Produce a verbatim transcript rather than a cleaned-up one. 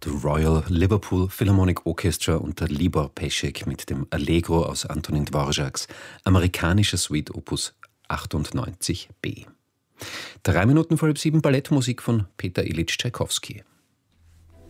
The Royal Liverpool Philharmonic Orchestra unter Libor Peschek mit dem Allegro aus Antonin Dvořáks amerikanischer Suite Opus achtundneunzig b. Drei Minuten vor halb sieben Ballettmusik von Peter Ilyich Tschaikowski.